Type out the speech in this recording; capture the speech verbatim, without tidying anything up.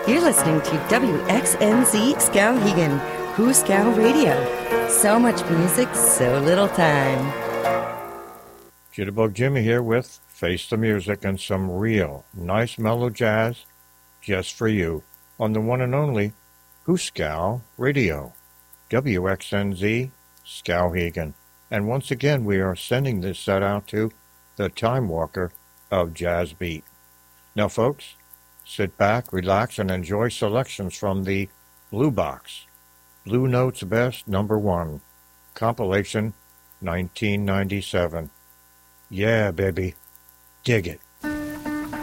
You're listening to W X N Z Skowhegan, Who Skow Radio. So much music, so little time. Jitterbug Jimmy here with Face the Music and some real nice mellow jazz just for you on the one and only Who Skow Radio, W X N Z Skowhegan. And once again, we are sending this set out to the Time Walker of Jazz Beat. Now, folks, sit back, relax, and enjoy selections from the Blue Box, Blue Notes Best Number One, compilation nineteen ninety-seven. Yeah, baby, dig it.